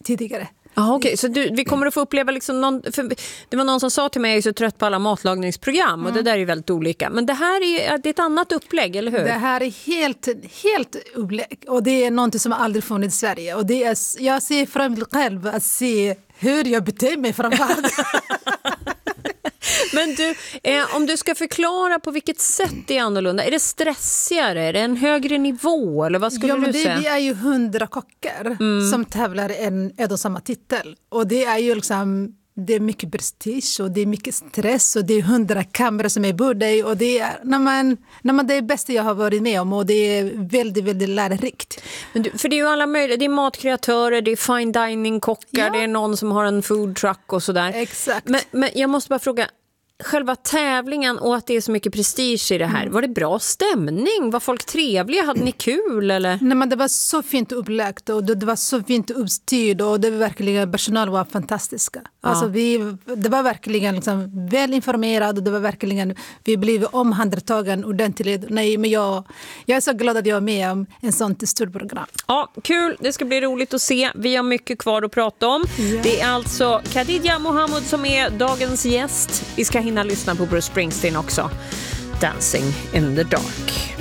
tidigare. Okej. Så vi kommer att få uppleva liksom det var någon som sa till mig, jag är så trött på alla matlagningsprogram och det där är ju väldigt olika. Men det här det är ett annat upplägg, eller hur? Det här är helt upplägg och det är något som aldrig funnits i Sverige. Och det är, jag ser fram emot själv att se hur jag beter mig framför. Men du, om du ska förklara på vilket sätt det är annorlunda, är det stressigare, är det en högre nivå eller vad skulle du säga? Vi är ju 100 kockar som tävlar en och samma titel och det är ju liksom, det är mycket prestige och det är mycket stress och det är 100 kameror som är borde och det är när man det är det bästa jag har varit med om och det är väldigt, väldigt lärorikt. Men för det är ju alla möjliga, det är matkreatörer, det är fine dining kockar, det är någon som har en food truck och sådär. Exakt. Men jag måste bara fråga, själva tävlingen och att det är så mycket prestige i det här, var det bra stämning? Var folk trevliga? Hade ni kul? Eller? Nej, men det var så fint upplagt och det var så fint uppstyrt och det var verkligen, personal var fantastiska. Ja. Alltså det var verkligen liksom väl informerad och det var verkligen, vi blev omhändertagen ordentligt. Nej, men jag är så glad att jag är med om en sån stor program. Ja, kul. Det ska bli roligt att se. Vi har mycket kvar att prata om. Yeah. Det är alltså Khadija Mohamud som är dagens gäst. Vi ska hinna lyssna på Bruce Springsteen också. Dancing in the Dark.